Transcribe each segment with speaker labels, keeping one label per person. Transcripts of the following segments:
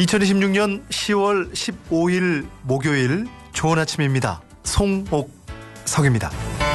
Speaker 1: 2026년 10월 15일 목요일 좋은 아침입니다. 송옥석입니다.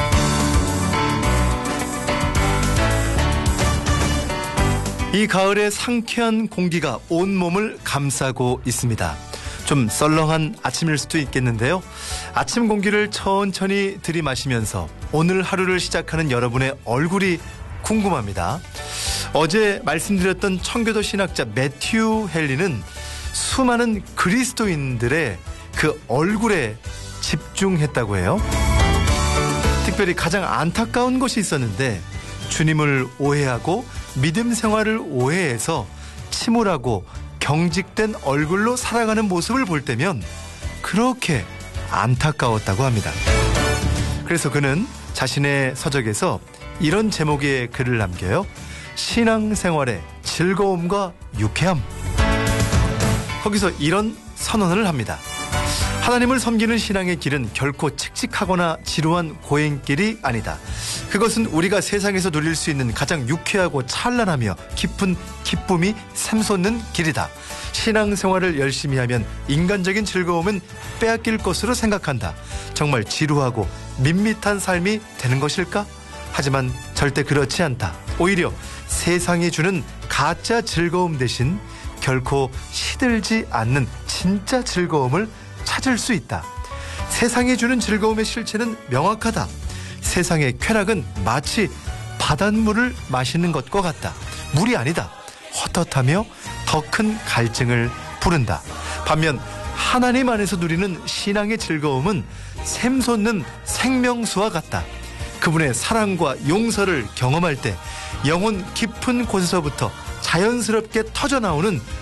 Speaker 1: 이 가을의 상쾌한 공기가 온몸을 감싸고 있습니다. 좀 썰렁한 아침일 수도 있겠는데요. 아침 공기를 천천히 들이마시면서 오늘 하루를 시작하는 여러분의 얼굴이 궁금합니다. 어제 말씀드렸던 청교도 신학자 매튜 헨리는 수많은 그리스도인들의 그 얼굴에 집중했다고 해요. 특별히 가장 안타까운 것이 있었는데 주님을 오해하고 믿음 생활을 오해해서 침울하고 경직된 얼굴로 살아가는 모습을 볼 때면 그렇게 안타까웠다고 합니다. 그래서 그는 자신의 서적에서 이런 제목의 글을 남겨요. 신앙생활의 즐거움과 유쾌함. 거기서 이런 선언을 합니다. 하나님을 섬기는 신앙의 길은 결코 칙칙하거나 지루한 고행길이 아니다. 그것은 우리가 세상에서 누릴 수 있는 가장 유쾌하고 찬란하며 깊은 기쁨이 샘솟는 길이다. 신앙생활을 열심히 하면 인간적인 즐거움은 빼앗길 것으로 생각한다. 정말 지루하고 밋밋한 삶이 되는 것일까? 하지만 절대 그렇지 않다. 오히려 세상이 주는 가짜 즐거움 대신 결코 시들지 않는 진짜 즐거움을 찾을 수 있다. 세상이 주는 즐거움의 실체는 명확하다. 세상의 쾌락은 마치 바닷물을 마시는 것과 같다. 물이 아니다. 헛헛하며 더 큰 갈증을 부른다. 반면 하나님 안에서 누리는 신앙의 즐거움은 샘솟는 생명수와 같다. 그분의 사랑과 용서를 경험할 때 영혼 깊은 곳에서부터 자연스럽게 터져나오는